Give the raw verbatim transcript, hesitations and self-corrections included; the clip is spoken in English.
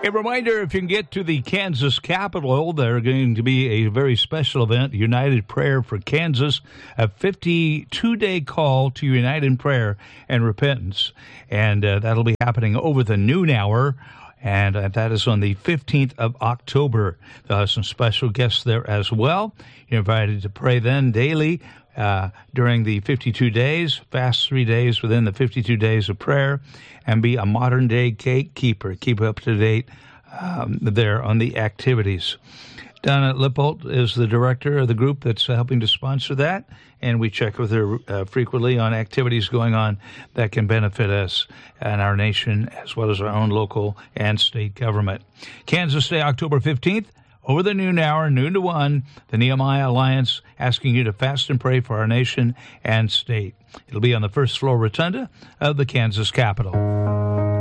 A reminder, if you can get to the Kansas Capitol, there's going to be a very special event, United Prayer for Kansas, a fifty-two day call to unite in prayer and repentance. And uh, that'll be happening over the noon hour, and uh, that is on the fifteenth of October. There are some special guests there as well. You're invited to pray then daily uh, during the fifty-two days, fast three days within the fifty-two days of prayer, and be a modern-day gatekeeper. Keep up to date um, there on the activities. Donna Lippold is the director of the group that's helping to sponsor that, and we check with her uh, frequently on activities going on that can benefit us and our nation, as well as our own local and state government. Kansas Day, October fifteenth, over the noon hour, noon to one, the Nehemiah Alliance asking you to fast and pray for our nation and state. It'll be on the first floor rotunda of the Kansas Capitol.